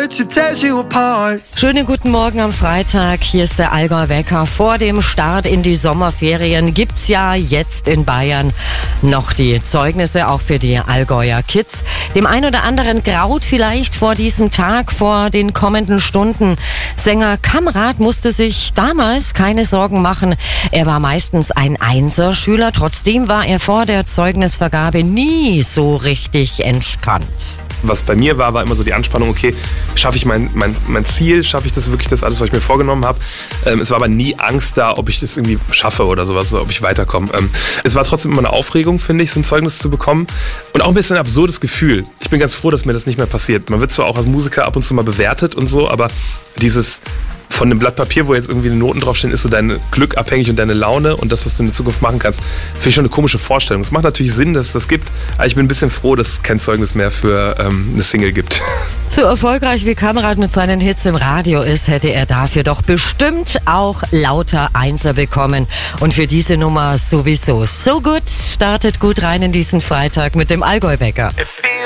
which tears you apart. Schönen guten Morgen am Freitag. Hier ist der Allgäu-Wecker. Vor dem Start in die Sommerferien gibt's ja jetzt in Bayern noch die Zeugnisse, auch für die Allgäuer Kids. Dem einen oder anderen graut vielleicht vor diesem Tag, vor den kommenden Stunden. Sänger Kamrat musste sich damals keine Sorgen machen. Er war meistens ein Einserschüler. Trotzdem war er vor der Zeugnisvergabe nie so richtig entspannt. Was bei mir war immer so die Anspannung, okay, schaffe ich mein Ziel, schaffe ich das wirklich, das alles, was ich mir vorgenommen habe. Es war aber nie Angst da, ob ich das irgendwie schaffe oder sowas, ob ich weiterkomme. Es war trotzdem immer eine Aufregung, finde ich, so ein Zeugnis zu bekommen. Und auch ein bisschen ein absurdes Gefühl. Ich bin ganz froh, dass mir das nicht mehr passiert. Man wird zwar auch als Musiker ab und zu mal bewertet und so, aber dieses von dem Blatt Papier, wo jetzt irgendwie die Noten draufstehen, ist so dein Glück abhängig und deine Laune und das, was du in der Zukunft machen kannst, finde ich schon eine komische Vorstellung. Es macht natürlich Sinn, dass es das gibt, aber ich bin ein bisschen froh, dass es kein Zeugnis mehr für eine Single gibt. So erfolgreich wie Kamrat mit seinen Hits im Radio ist, hätte er dafür doch bestimmt auch lauter Einser bekommen. Und für diese Nummer sowieso. So gut, startet gut rein in diesen Freitag mit dem Allgäu-Wecker.